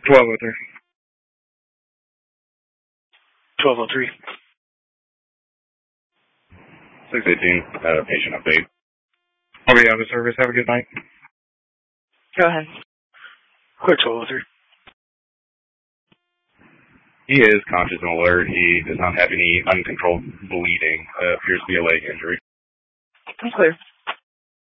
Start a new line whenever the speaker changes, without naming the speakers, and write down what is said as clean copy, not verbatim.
1203.
1203.
618, patient update.
I'll be out of service. Have a good night.
Go ahead.
Clear 1203.
He is conscious and alert. He does not have any uncontrolled bleeding. Appears to be a leg injury.
I'm clear.